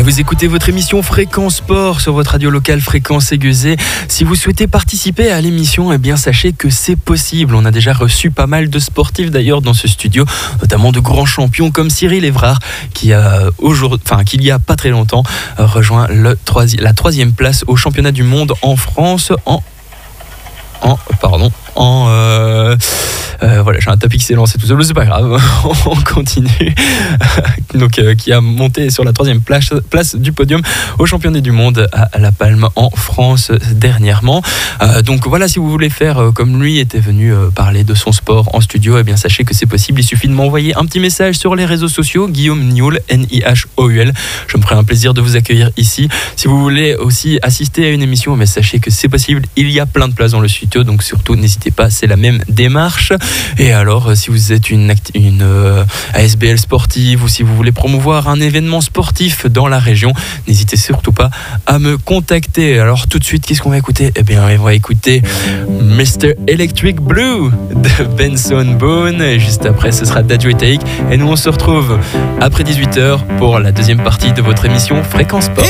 vous écoutez votre émission Fréquence Sport sur votre radio locale Fréquence Aiguezée. Si vous souhaitez participer à l'émission, eh bien sachez que c'est possible. On a déjà reçu pas mal de sportifs d'ailleurs dans ce studio, notamment de grands champions comme Cyril Évrard qui qu'il y a pas très longtemps rejoint la 3e place au championnat du monde en France voilà, j'ai un tapis qui s'est lancé tout seul, c'est pas grave, on continue. Donc, qui a monté sur la 3e place du podium au championnat du monde à La Palme en France dernièrement. Donc voilà, si vous voulez faire comme lui était venu parler de son sport en studio, eh bien sachez que c'est possible. Il suffit de m'envoyer un petit message sur les réseaux sociaux, Guillaume Nioul, Nihoul. Je me ferai un plaisir de vous accueillir ici. Si vous voulez aussi assister à une émission, mais sachez que c'est possible. Il y a plein de places dans le studio, donc surtout n'hésitez pas, c'est la même démarche. Et alors, si vous êtes une ASBL sportive ou si vous voulez promouvoir un événement sportif dans la région, n'hésitez surtout pas à me contacter. Alors tout de suite, qu'est-ce qu'on va écouter ? Eh bien, on va écouter Mr. Electric Blue de Benson Boone. Et juste après, ce sera Dadju et Taïk. Et nous, on se retrouve après 18h pour la deuxième partie de votre émission Fréquence Sport.